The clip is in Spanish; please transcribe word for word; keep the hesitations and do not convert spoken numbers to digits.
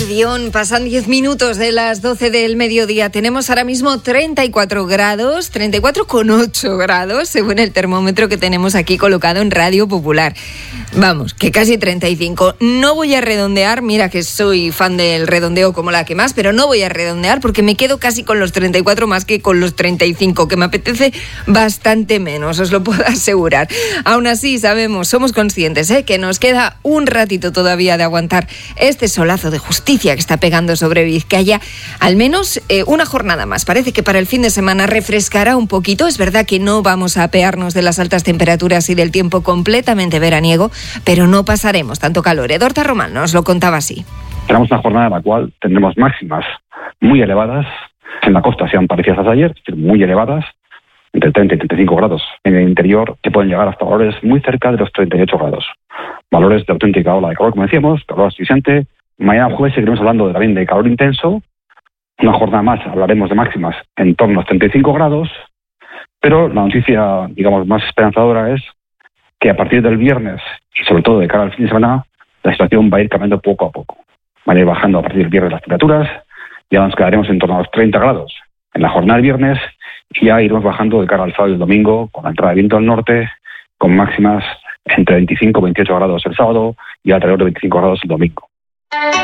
emoción. Pasan diez minutos de las doce del mediodía. Tenemos ahora mismo treinta y cuatro grados, treinta y cuatro coma ocho grados, según el termómetro que tenemos aquí colocado en Radio Popular. Vamos, que casi treinta y cinco. No voy a redondear, mira que soy fan del redondeo como la que más, pero no voy a redondear porque me quedo casi con los treinta y cuatro más que con los treinta y cinco, que me apetece bastante menos, os lo puedo asegurar. Aún así, sabemos, somos conscientes, ¿eh? que nos queda un ratito todavía de aguantar este solazo de justicia que está pegando sobre Vizcaya, al menos eh, una jornada más. Parece que para el fin de semana refrescará un poquito. Es verdad que no vamos a apearnos de las altas temperaturas y del tiempo completamente veraniego, pero no pasaremos tanto calor. Edorta Román nos lo contaba así. Tenemos una jornada en la cual tendremos máximas muy elevadas. En la costa sean parecidas a ayer, es decir, muy elevadas, entre treinta y treinta y cinco grados. En el interior, que pueden llegar hasta valores muy cerca de los treinta y ocho grados. Valores de auténtica ola de calor, como decíamos, calor asfixiante. Mañana jueves seguiremos hablando de, también de calor intenso. Una jornada más hablaremos de máximas en torno a los treinta y cinco grados. Pero la noticia, digamos, más esperanzadora es que a partir del viernes, y sobre todo de cara al fin de semana, la situación va a ir cambiando poco a poco. Van a ir bajando a partir del viernes las temperaturas, ya nos quedaremos en torno a los treinta grados en la jornada del viernes, y ya iremos bajando de cara al sábado y el domingo, con la entrada de viento al norte, con máximas entre veinticinco y veintiocho grados el sábado y alrededor de veinticinco grados el domingo.